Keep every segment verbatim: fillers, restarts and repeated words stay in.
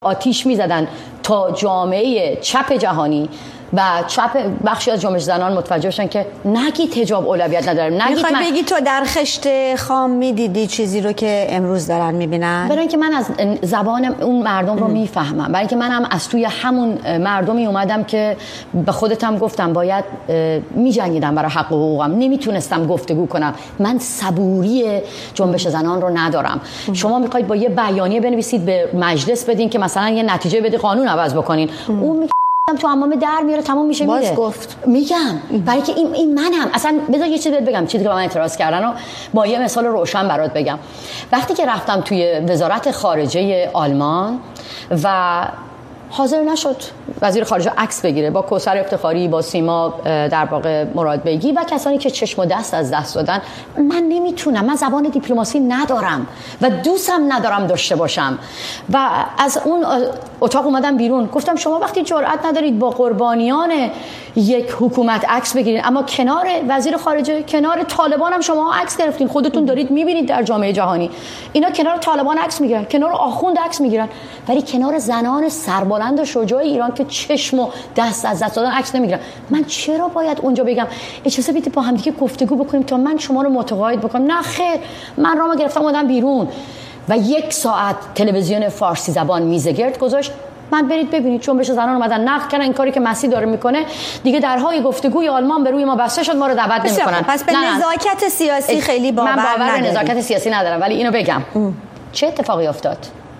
آتیش میزدن تا جامعه چپ جهانی و چپ بخشی از جنبش زنان متوجه بشن که نگید حجاب اولویت نداره. نگید میخوای من... بگی تو در خشت خام میدیدی چیزی رو که امروز دارن میبینن؟ برای اینکه من از زبان اون مردم رو میفهمم، برای اینکه منم از توی همون مردمی اومدم که به خودتم گفتم باید میجنگیدم برای حق و حقوقم، نمیتونستم گفتگو کنم. من صبوری جنبش زنان رو ندارم. شما میخواید با یه بیانیه بنویسید به مجلس بدین که مثلا یه نتیجه بده قانون عوض بکنین، اون تو عمامه در میاره تمام میشه میره. باز گفت میگم برای که این این منم. اصلا بذار یه چیزی بگم، چیزی که به من اعتراض کردن و با یه مثال روشن برات بگم. وقتی که رفتم توی وزارت خارجه آلمان و حاضر نشد وزیر خارجه عکس بگیره با کوثر افتخاری، با سیما در واقع مراد بیگی و کسانی که چشم و دست از دست دادن، من نمیتونم، من زبان دیپلماسی ندارم و دوستم ندارم داشته باشم. و از اون اتاق اومدم بیرون، گفتم شما وقتی جرئت ندارید با قربانیان یک حکومت عکس بگیرید، اما کنار وزیر خارجه، کنار طالبان هم شما عکس گرفتین، خودتون دارید میبینید در جامعه جهانی اینا کنار طالبان عکس میگیرن، کنار آخوند عکس میگیرن، ولی کنار زنان سربلند و شجاع ایران که چشم و دست از دست دادن عکس نمیگیرن. من چرا باید اونجا بگم اجازه بدید با هم دیگه گفتگو بکنیم تا من شما رو متقاعد بکنم؟ نه خیر، من رامو گرفتم اومدم بیرون و یک ساعت تلویزیون فارسی زبان میزه گرد گذاشت، من برید ببینید جنبش زنان اومدن نقد کردن این کاری که مسیح داره میکنه، دیگه درهای گفتگوی آلمان به روی ما بسته شد، ما رو دعوت نمیکنن. پس به نزاکت سیاسی خیلی باور ندارم. من باور نداری. نزاکت سیاسی ندارم، ولی اینو بگم ام. چه اتفاقی افتاد؟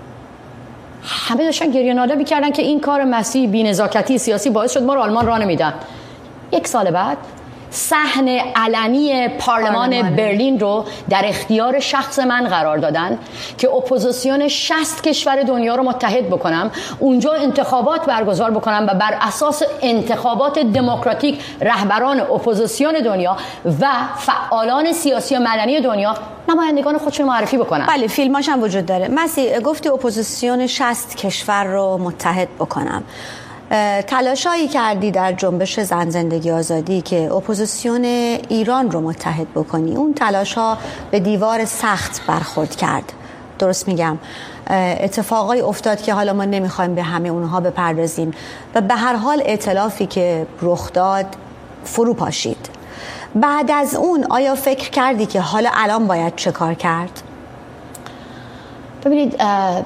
همه داشتن گریه ناله میکردن که این کار مسیح بی‌نزاکتی سیاسی باعث شد ما رو آلمان راه نمیدن. یک سال بعد صحن علنی پارلمان آلمان. برلین رو در اختیار شخص من قرار دادن که اپوزیسیون شصت کشور دنیا رو متحد بکنم، اونجا انتخابات برگزار بکنم و بر اساس انتخابات دموکراتیک رهبران اپوزیسیون دنیا و فعالان سیاسی و مدنی دنیا نمایندگان خودشون معرفی بکنن. بله، فیلماش هم وجود داره. مسیح گفتی اپوزیسیون شصت کشور رو متحد بکنم. تلاشایی کردی در جنبش زن زندگی آزادی که اپوزیسیون ایران رو متحد بکنی، اون تلاش‌ها به دیوار سخت برخورد کرد. درست میگم؟ اتفاقای افتاد که حالا ما نمیخوایم به همه اونها بپردازیم و به هر حال ائتلافی که رخ داد فرو پاشید. بعد از اون آیا فکر کردی که حالا الان باید چه کار کرد؟ ببینید،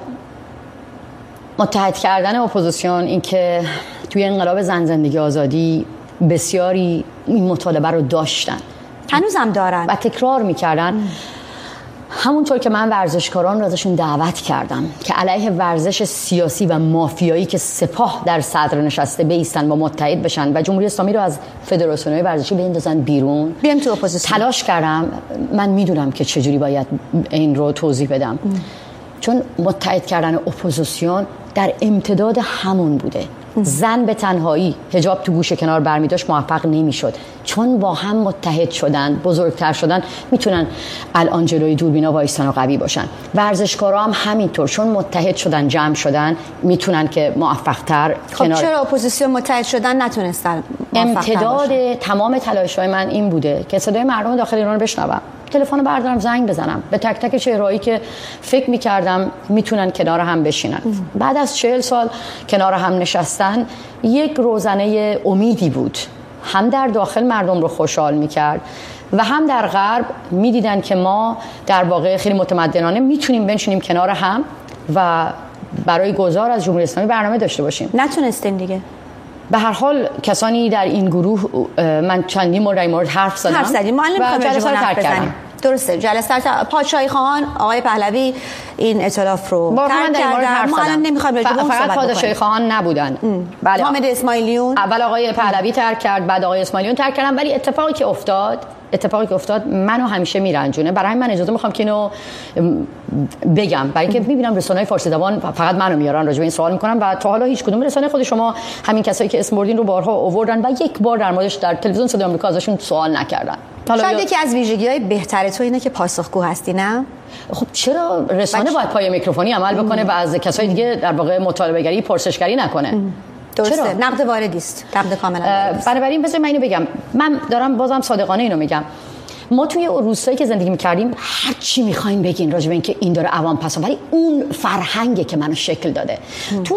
متحد کردن اپوزیسیون، این که توی انقلاب زن زندگی آزادی بسیاری این مطالبه رو داشتن، هنوزم دارن و تکرار میکردن. همونطور که من ورزشکاران رو ازشون دعوت کردم که علیه ورزش سیاسی و مافیایی که سپاه در صدر نشسته بایستن و متحد بشن و جمهوری اسلامی رو از فدراسیون‌های ورزشی بندازن بیرون، بیام تو اپوزیسیون. تلاش کردم. من میدونم که چجوری باید این رو توضیح بدم ام. چون متحد کردن اپوزیسیون در امتداد همون بوده. زن به تنهایی حجاب تو گوش کنار برمی داشت موفق نمی شد، چون با هم متحد شدن، بزرگتر شدن، میتونن الان جلوی دوربینا وایسن و قوی باشن. ورزشکارا هم همینطور، چون متحد شدن، جمع شدن، میتونن که موفق تر خب کنار. چرا اپوزیسیون متحد شدن نتونستن؟ امتداد تمام تلاش‌های من این بوده که صدای مردم داخل ایران رو بشنوم، تلفن بردارم، زنگ بزنم به تک تک چهرهایی که فکر می‌کردم میتونن کنار هم بشینن. ام. بعد از چهل سال کنار هم نشستن، یک روزنه امیدی بود، هم در داخل مردم رو خوشحال می‌کرد و هم در غرب می‌دیدن که ما در واقع خیلی متمدنانه میتونیم بنشینیم کنار هم و برای گذار از جمهوری اسلامی برنامه داشته باشیم. نتونستین دیگه. به هر حال کسانی در این گروه، من چندین مورد این مورد حرف زدم، حرف زدیم، معلم و جلسه رو ترک کردم. درسته، جلسه پادشاهی خواهان آقای پهلوی این ائتلاف رو ترک کردن. معلم نمیخوام راجع به اون صحبت بکنیم. پادشاهی خواهان نبودن. بله، حامد اسماعیلیون اول آقای پهلوی ترک کرد، بعد آقای اسماعیلیون ترک کردن. ولی اتفاقی که افتاد اتفاقی که افتاد منو همیشه میرنجونه. برای من اجازه میخوام که اینو بگم، برای اینکه میبینم رسانه‌های فارسی زبان فقط منو میارن راجع به این سوال میکنن و تا حالا هیچ کدوم رسانه خود شما همین کسایی که اسم بردین رو بارها آوردن و یک بار در موردش در تلویزیون صدای آمریکا ازشون سوال نکردن. شاید یکی از ویژگی‌های بهتر تو اینه که پاسخگو هستی، نه؟ خب چرا رسانه بچ... باید پای میکروفونی عمل بکنه ام. و از کسای دیگه در واقع مطالبه‌گری، پرسشگری نکنه؟ ام. درسته، نقد واردی است، نقد کاملا. بنابراین بذار من اینو بگم، من دارم بازم صادقانه اینو میگم. ما توی روستایی که زندگی میکردیم هر چی میخواین بگین راجع به اینکه این داره عوام پس، ولی اون فرهنگه که منو شکل داده. تو